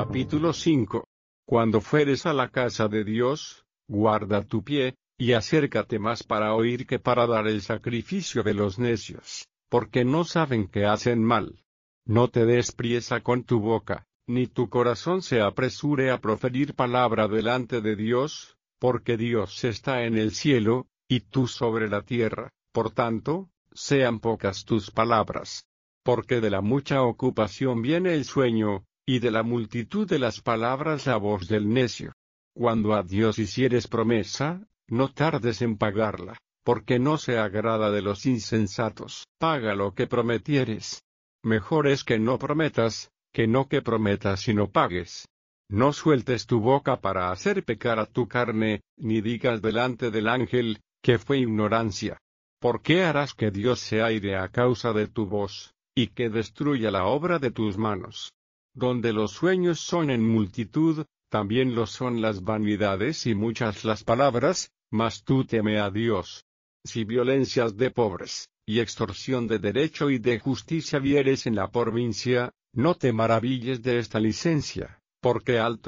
Capítulo 5. Cuando fueres a la casa de Dios, guarda tu pie, y acércate más para oír que para dar el sacrificio de los necios, porque no saben que hacen mal. No te des priesa con tu boca, ni tu corazón se apresure a proferir palabra delante de Dios, porque Dios está en el cielo, y tú sobre la tierra, por tanto, sean pocas tus palabras. Porque de la mucha ocupación viene el sueño, y de la multitud de las palabras la voz del necio. Cuando a Dios hicieres promesa, no tardes en pagarla, porque no se agrada de los insensatos. Paga lo que prometieres. Mejor es que no prometas, que no que prometas y no pagues. No sueltes tu boca para hacer pecar a tu carne, ni digas delante del ángel, que fue ignorancia. ¿Por qué harás que Dios se aire a causa de tu voz, y que destruya la obra de tus manos? Donde los sueños son en multitud, también lo son las vanidades y muchas las palabras, mas tú teme a Dios. Si violencias de pobres, y extorsión de derecho y de justicia vieres en la provincia, no te maravilles de esta licencia, porque alto